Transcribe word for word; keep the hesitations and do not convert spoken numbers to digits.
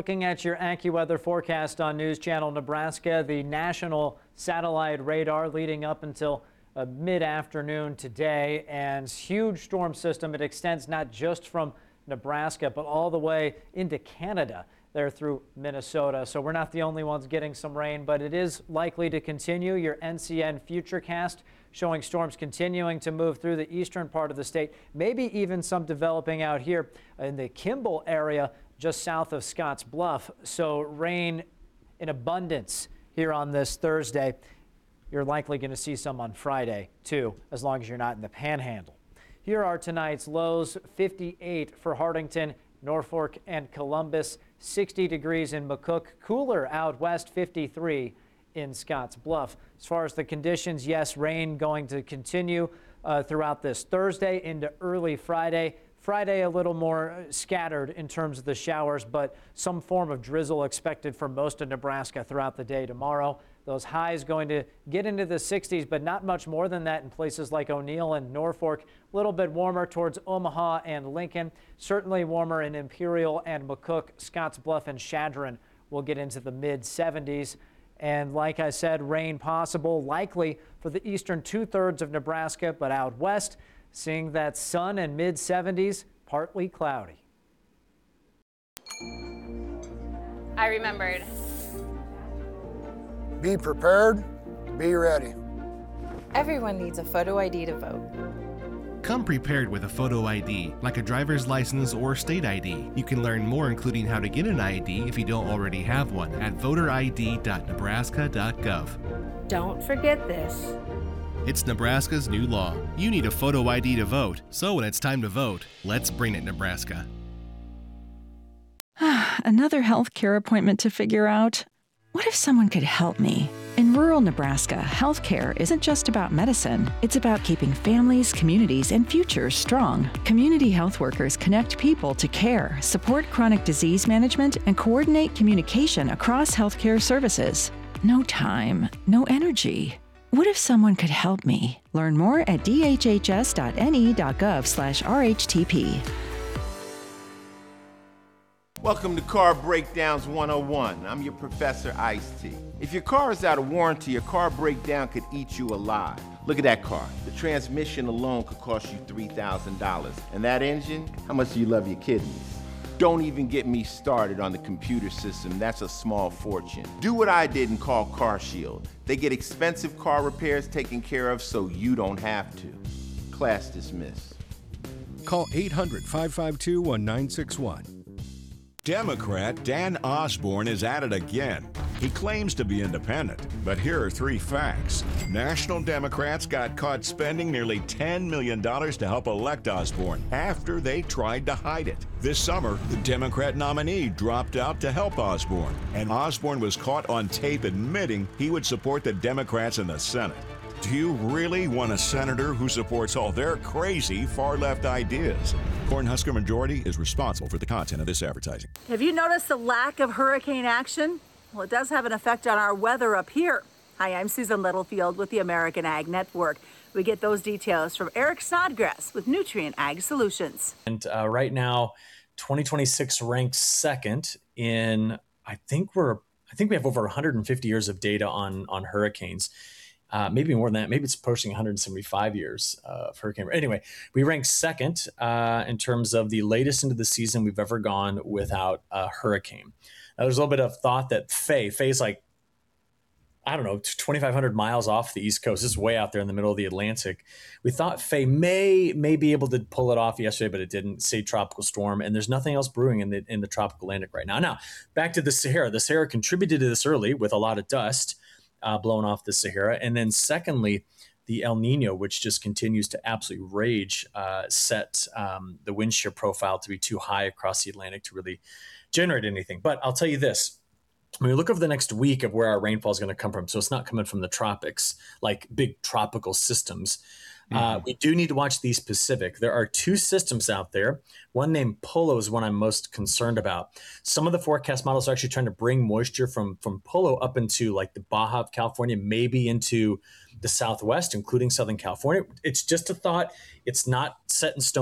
Looking at your AccuWeather forecast on News Channel Nebraska, the national satellite radar leading up until uh, mid-afternoon today, and huge storm system. It extends not just from Nebraska, but all the way into Canada there through Minnesota. So we're not the only ones getting some rain, but it is likely to continue. Your N C N Futurecast showing storms continuing to move through the eastern part of the state, maybe even some developing out here in the Kimball area just south of Scotts Bluff. So rain in abundance here on this Thursday. You're likely going to see some on Friday too, as long as you're not in the Panhandle. Here are tonight's lows: fifty-eight for Hartington, Norfolk, and Columbus, sixty degrees in McCook, cooler out west, fifty-three in Scotts Bluff. As far as the conditions, yes, rain going to continue uh, throughout this Thursday into early Friday. Friday a little more scattered in terms of the showers, but some form of drizzle expected for most of Nebraska throughout the day tomorrow. Those highs going to get into the sixties, but not much more than that in places like O'Neill and Norfolk. A little bit warmer towards Omaha and Lincoln. Certainly warmer in Imperial and McCook. Scotts Bluff and Chadron will get into the mid seventies. And like I said, rain possible, likely for the eastern two-thirds of Nebraska, but out west, seeing that sun and mid seventies, partly cloudy. I remembered. Be prepared, be ready. Everyone needs a photo I D to vote. Come prepared with a photo I D, like a driver's license or state I D. You can learn more, including how to get an I D if you don't already have one, at voter I D dot nebraska dot gov. Don't forget this. It's Nebraska's new law. You need a photo I D to vote, so when it's time to vote, let's bring it, Nebraska. Another health care appointment to figure out. What if someone could help me? In rural Nebraska, healthcare isn't just about medicine. It's about keeping families, communities, and futures strong. Community health workers connect people to care, support chronic disease management, and coordinate communication across healthcare services. No time, no energy. What if someone could help me? Learn more at d h h s dot n e dot gov slash r h t p. Welcome to Car Breakdowns one oh one. I'm your Professor Ice-T. If your car is out of warranty, a car breakdown could eat you alive. Look at that car. The transmission alone could cost you three thousand dollars. And that engine? How much do you love your kidneys? Don't even get me started on the computer system. That's a small fortune. Do what I did and call CarShield. They get expensive car repairs taken care of so you don't have to. Class dismissed. Call eight hundred, five five two, one nine six one. Democrat Dan Osborne is at it again. He claims to be independent, but here are three facts. National Democrats got caught spending nearly ten million dollars to help elect Osborne after they tried to hide it. This summer, the Democrat nominee dropped out to help Osborne, and Osborne was caught on tape admitting he would support the Democrats in the Senate. Do you really want a senator who supports all their crazy far-left ideas? Cornhusker Majority is responsible for the content of this advertising. Have you noticed the lack of hurricane action? Well, it does have an effect on our weather up here. Hi, I'm Susan Littlefield with the American Ag Network. We get those details from Eric Snodgrass with Nutrient Ag Solutions. And uh, right now, twenty twenty-six ranks second in, I think we're, I think we have over one hundred fifty years of data on, on hurricanes. Uh, maybe more than that. Maybe it's approaching one hundred seventy-five years uh, of hurricane. Anyway, we rank second uh, in terms of the latest into the season we've ever gone without a hurricane. Now, there's a little bit of thought that Faye, Faye's like, I don't know, twenty-five hundred miles off the East Coast. This is way out there in the middle of the Atlantic. We thought Faye may may be able to pull it off yesterday, but it didn't. Say tropical storm, and there's nothing else brewing in the in the tropical Atlantic right now. Now, back to the Sahara. The Sahara contributed to this early with a lot of dust Uh, blown off the Sahara. And then secondly, the El Nino, which just continues to absolutely rage, uh, set um, the wind shear profile to be too high across the Atlantic to really generate anything. But I'll tell you this, when we look over the next week of where our rainfall is going to come from, so it's not coming from the tropics, like big tropical systems. Uh, we do need to watch the Pacific. There are two systems out there. One named Polo is one I'm most concerned about. Some of the forecast models are actually trying to bring moisture from, from Polo up into like the Baja of California, maybe into the Southwest, including Southern California. It's just a thought. It's not set in stone.